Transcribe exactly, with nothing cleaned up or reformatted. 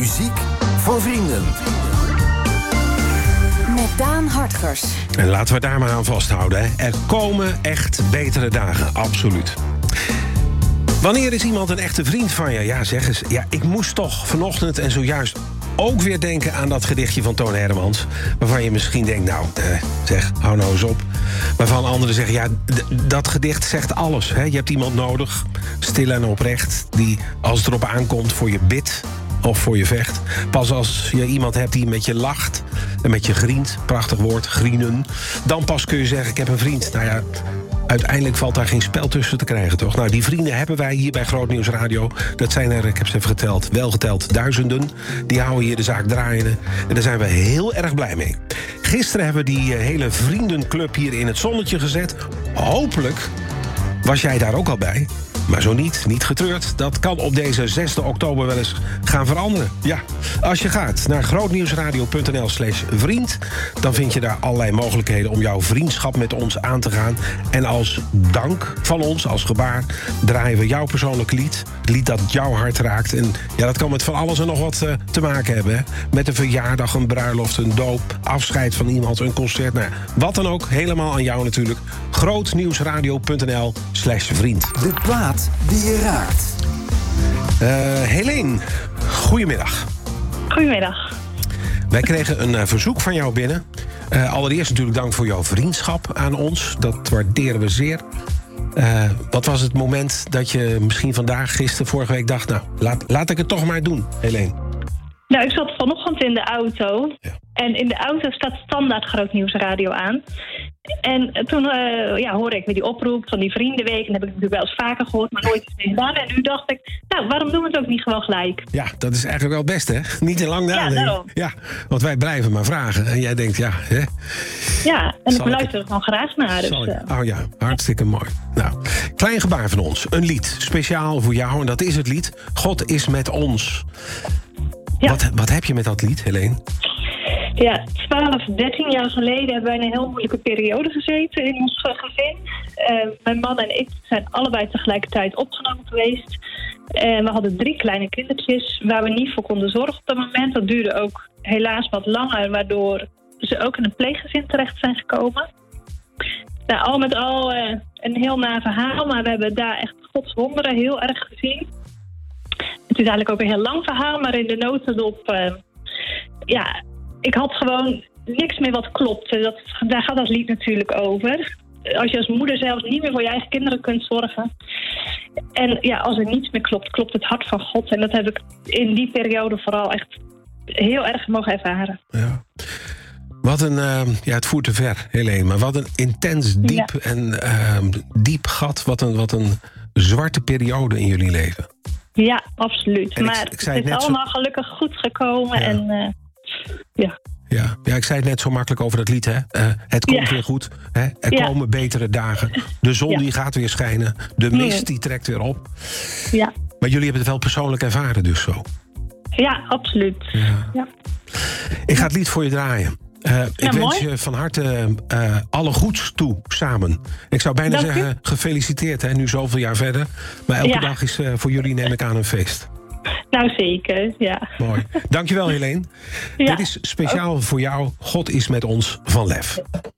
muziek voor vrienden. Met Daan Hartgers. En laten we daar maar aan vasthouden. Hè. Er komen echt betere dagen, absoluut. Wanneer is iemand een echte vriend van je? Ja, zeg eens. Ja, ik moest toch vanochtend en zojuist ook weer denken aan dat gedichtje van Toon Hermans. Waarvan je misschien denkt, nou, eh, zeg, hou nou eens op. Waarvan anderen zeggen, ja, d- dat gedicht zegt alles. Hè. Je hebt iemand nodig, stil en oprecht, die als het erop aankomt voor je bidt of voor je vecht. Pas als je iemand hebt die met je lacht en met je grient, prachtig woord, grienen, dan pas kun je zeggen, ik heb een vriend. Nou ja, uiteindelijk valt daar geen spel tussen te krijgen, toch? Nou, die vrienden hebben wij hier bij Groot Nieuws Radio. Dat zijn er, ik heb ze even geteld, wel geteld, duizenden. Die houden hier de zaak draaiende. En daar zijn we heel erg blij mee. Gisteren hebben we die hele vriendenclub hier in het zonnetje gezet. Hopelijk was jij daar ook al bij. Maar zo niet, niet getreurd. Dat kan op deze zesde oktober wel eens gaan veranderen. Ja, als je gaat naar grootnieuwsradio.nl slash vriend... dan vind je daar allerlei mogelijkheden om jouw vriendschap met ons aan te gaan. En als dank van ons, als gebaar, draaien we jouw persoonlijke lied. Het lied dat jouw hart raakt. En ja, dat kan met van alles en nog wat uh, te maken hebben. Hè? Met een verjaardag, een bruiloft, een doop, afscheid van iemand, een concert. Nou, wat dan ook, helemaal aan jou natuurlijk. grootnieuwsradio.nl slash vriend. De plaat die je raakt. Uh, Helene, goedemiddag. Goedemiddag. Wij kregen een uh, verzoek van jou binnen. Uh, allereerst natuurlijk dank voor jouw vriendschap aan ons. Dat waarderen we zeer. Uh, wat was het moment dat je misschien vandaag, gisteren, vorige week dacht... nou, laat, laat ik het toch maar doen, Helene? Nou, ik zat vanochtend in de auto. Ja. En in de auto staat standaard Groot Nieuws Radio aan. En toen uh, ja, hoorde ik weer die oproep van die Vriendenweek. En dat heb ik natuurlijk wel eens vaker gehoord, maar nooit iets mee gedaan. En nu dacht ik, nou, waarom doen we het ook niet gewoon gelijk? Ja, dat is eigenlijk wel het beste, hè? Niet te lang nadenken. Ja, daarom. Ja, want wij blijven maar vragen. En jij denkt, ja, hè? Ja, en Zal ik ik luister er gewoon graag naar. Dus, Zal ik- uh, Oh ja, hartstikke mooi. Nou, klein gebaar van ons. Een lied, speciaal voor jou. En dat is het lied God is met ons. Ja. Wat, wat heb je met dat lied, Helene? Ja, twaalf, dertien jaar geleden hebben wij in een heel moeilijke periode gezeten in ons uh, gezin. Uh, mijn man en ik zijn allebei tegelijkertijd opgenomen geweest. En we hadden drie kleine kindertjes waar we niet voor konden zorgen op dat moment. Dat duurde ook helaas wat langer, waardoor ze ook in een pleeggezin terecht zijn gekomen. Nou, al met al uh, een heel na verhaal, maar we hebben daar echt Gods wonderen heel erg gezien. Het is eigenlijk ook een heel lang verhaal, maar in de notendop... Uh, ja, ik had gewoon niks meer wat klopte. Dat, daar gaat dat lied natuurlijk over. Als je als moeder zelfs niet meer voor je eigen kinderen kunt zorgen. En ja, als er niets meer klopt, klopt het hart van God. En dat heb ik in die periode vooral echt heel erg mogen ervaren. Ja. Wat een, uh, ja, het voert te ver, Helene. Maar wat een intens, diep Ja. en uh, diep gat. Wat een, wat een zwarte periode in jullie leven. Ja, absoluut. En ik- maar ik zei het het is net zo- allemaal gelukkig goed gekomen. Ja. En uh, ja. Ja, ja, ik zei het net zo makkelijk over dat lied, hè. Uh, het komt Ja. weer goed. Hè? Er Ja. komen betere dagen. De zon Ja. die gaat weer schijnen. De mist Ja. die trekt weer op. Ja. Maar jullie hebben het wel persoonlijk ervaren dus zo. Ja, absoluut. Ja. Ja. Ik ga het lied voor je draaien. Uh, ik Ja, wens mooi. je van harte uh, alle goeds toe, samen. Ik zou bijna Dank u. zeggen, gefeliciteerd, hè, nu zoveel jaar verder. Maar elke Ja. dag is uh, voor jullie, neem ik aan, een feest. Nou, zeker, ja. Mooi. Dankjewel, Helene. Ja. Dit is speciaal voor jou. God is met ons van Lef.